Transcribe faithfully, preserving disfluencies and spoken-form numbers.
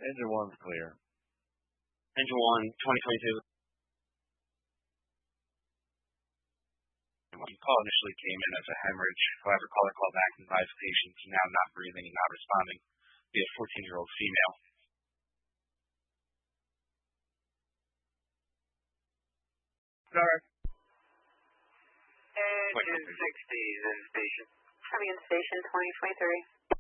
Engine one's clear. Engine one, twenty twenty-two. The call initially came in as a hemorrhage. However, caller called back and advised the patient is now not breathing and not responding. Be a fourteen-year-old female. Sorry. Engine sixty is in station. Coming in station twenty twenty-three.